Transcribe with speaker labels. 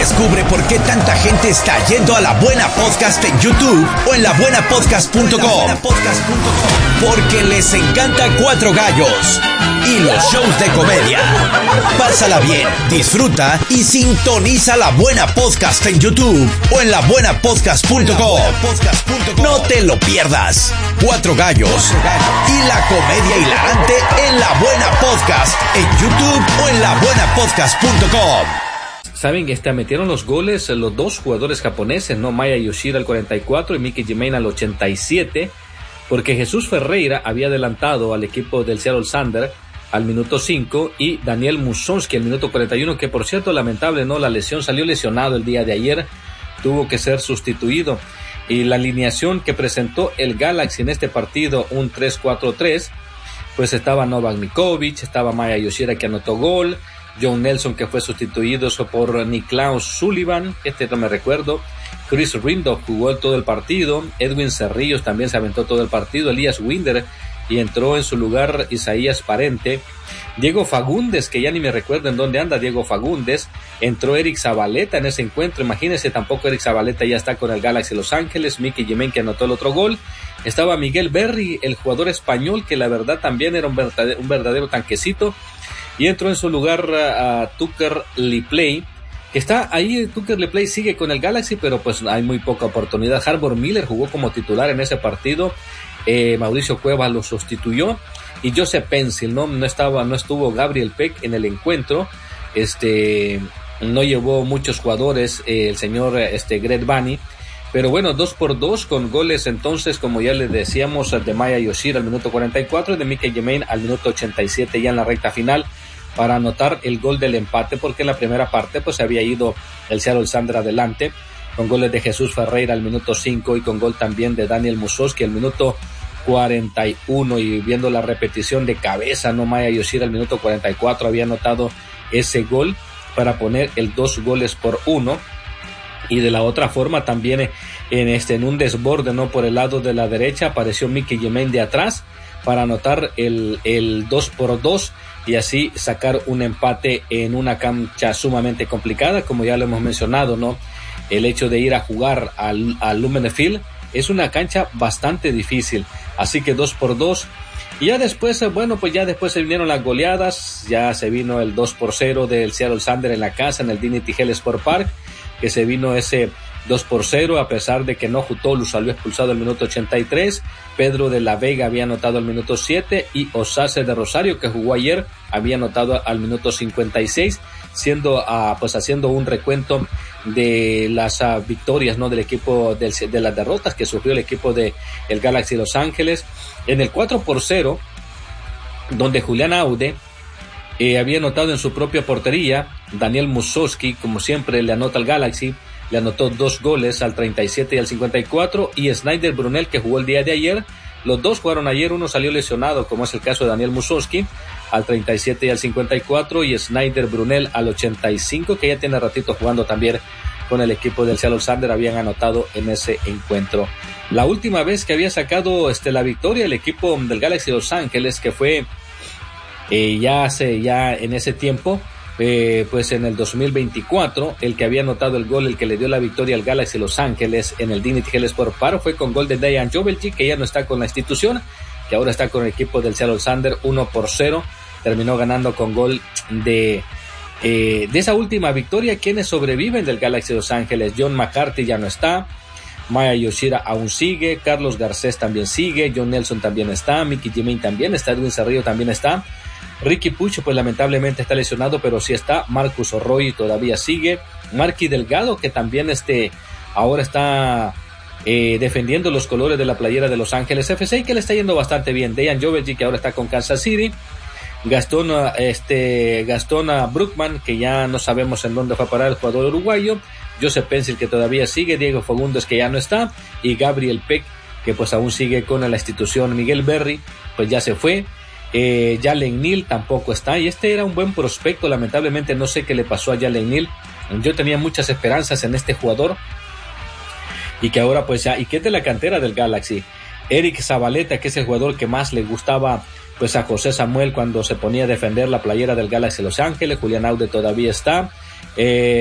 Speaker 1: Descubre por qué tanta gente está yendo a La Buena Podcast en YouTube o en labuenapodcast.com. Porque les encanta Cuatro Gallos y los shows de comedia. Pásala bien, disfruta y sintoniza La Buena Podcast en YouTube o en labuenapodcast.com. No te lo pierdas. Cuatro Gallos y la comedia hilarante en La Buena Podcast en YouTube o en labuenapodcast.com.
Speaker 2: Saben, metieron los goles los dos jugadores japoneses, ¿no? Maya Yoshida al 44 y Miki Jimenez al 87, porque Jesús Ferreira había adelantado al equipo del Seattle Sander al minuto 5 y Daniel Musonski al minuto 41, que por cierto, lamentable, ¿no? La lesión, salió lesionado el día de ayer, tuvo que ser sustituido. Y la alineación que presentó el Galaxy en este partido, un 3-4-3, pues estaba Novak Mikovic, estaba Maya Yoshida que anotó gol, John Nelson que fue sustituido por Niklaus Sullivan, no me recuerdo, Chris Rindoff jugó todo el partido, Edwin Cerrillos también se aventó todo el partido, Elias Winder y entró en su lugar Isaías Parente, Diego Fagundes, que ya ni me recuerdo en dónde anda Diego Fagundes, entró Eric Zabaleta en ese encuentro, imagínense, tampoco Eric Zabaleta ya está con el Galaxy Los Ángeles, Miki Jimenez que anotó el otro gol, estaba Miguel Berry, el jugador español que la verdad también era un verdadero tanquecito, y entró en su lugar a Tucker Lepley, que está ahí. Tucker Lepley sigue con el Galaxy, pero pues hay muy poca oportunidad. Harbour Miller jugó como titular en ese partido, Mauricio Cuevas lo sustituyó, y Joseph Pencil, no estuvo Gabriel Peck en el encuentro, no llevó muchos jugadores el señor Greg Bunny, pero bueno, 2-2 con goles entonces, como ya les decíamos, de Maya Yoshida al minuto 44 y de Miki Jimenez al minuto 87 ya en la recta final para anotar el gol del empate, porque en la primera parte pues se había ido el Seattle Sander adelante con goles de Jesús Ferreira al minuto 5 y con gol también de Daniel Musonski al minuto 41, y viendo la repetición de cabeza, no, Maya Yoshida al minuto 44 había anotado ese gol para poner el 2-1, y de la otra forma también en un desborde, no, por el lado de la derecha apareció Miki Jimenez de atrás para anotar el 2-2 y así sacar un empate en una cancha sumamente complicada, como ya lo hemos mencionado, ¿no? El hecho de ir a jugar al Lumen Field es una cancha bastante difícil, así que 2-2. Y ya después, bueno, pues ya después se vinieron las goleadas, ya se vino el 2-0 del Seattle Sander en la casa, en el Dignity Health Sport Park, que se vino ese 2-0, a pesar de que Nohu Tolu salió expulsado al minuto 83, Pedro de la Vega había anotado al minuto 7 y Osase de Rosario, que jugó ayer, había anotado al minuto 56, haciendo un recuento de las victorias, ¿no?, del equipo de las derrotas que sufrió el equipo de el Galaxy Los Ángeles. En el 4-0, donde Julián Aude había anotado en su propia portería, Daniel Musonski, como siempre, le anota al Galaxy, le anotó 2 goles al 37 y al 54, y Snyder Brunel, que jugó el día de ayer, los dos jugaron ayer, uno salió lesionado, como es el caso de Daniel Musonski, al 37 y al 54, y Snyder Brunel al 85, que ya tiene ratito jugando también con el equipo del Seattle Sander, habían anotado en ese encuentro. La última vez que había sacado la victoria el equipo del Galaxy Los Ángeles, que fue ya en ese tiempo, pues en el 2024, el que había anotado el gol, el que le dio la victoria al Galaxy Los Ángeles en el Dignity Health Sport Park, fue con gol de Dejan Joveljic, que ya no está con la institución, que ahora está con el equipo del Seattle Sander. 1-0, terminó ganando con gol de esa última victoria. Quienes sobreviven del Galaxy Los Ángeles: John McCarthy ya no está, Maya Yoshida aún sigue, Carlos Garcés también sigue, John Nelson también está, Miki Jimenez también está, Edwin Cerrillo también está, Ricky Puch pues lamentablemente está lesionado, pero sí está, Marcus Orroy todavía sigue, Marky Delgado, que también ahora está defendiendo los colores de la playera de Los Ángeles FC, y que le está yendo bastante bien. Dejan Joveljic, que ahora está con Kansas City, Gastón Brookman, que ya no sabemos en dónde fue a parar el jugador uruguayo, Joseph Pencil, que todavía sigue, Diego Fagundes, que ya no está, y Gabriel Peck, que pues aún sigue con la institución. Miguel Berry pues ya se fue, Jalen Neal tampoco está, y era un buen prospecto. Lamentablemente no sé qué le pasó a Jalen Neal, yo tenía muchas esperanzas en este jugador, y que ahora pues ya, y que es de la cantera del Galaxy. Eric Zabaleta, que es el jugador que más le gustaba pues a José Samuel cuando se ponía a defender la playera del Galaxy Los Ángeles. Julián Aude todavía está,